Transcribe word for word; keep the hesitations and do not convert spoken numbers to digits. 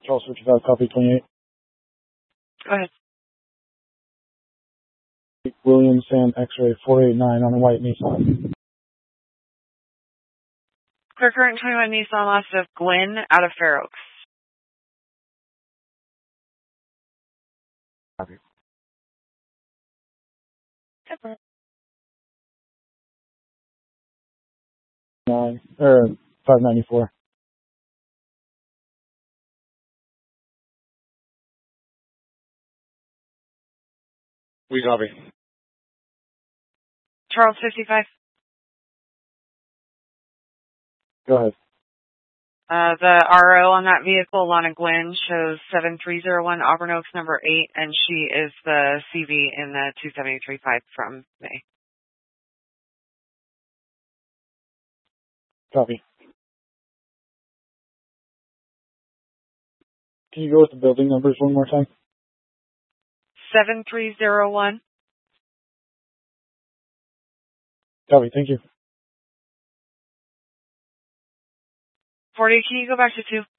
Charles fifty-five, copy twenty-eight. Go ahead. William Sam X-ray four eight nine on a white Nissan. Clear current twenty-one Nissan, lost of Gwen out of Fair Oaks. Copy. Nine, or five ninety-four. We copy. Charles fifty-five. Go ahead. Uh, the R O on that vehicle, Lana Gwen, shows seven three zero one Auburn Oaks number eight, and she is the C V in the two seventy-three five from May. Copy. Can you go with the building numbers one more time? seven three zero one. Copy, thank you. forty, can you go back to two?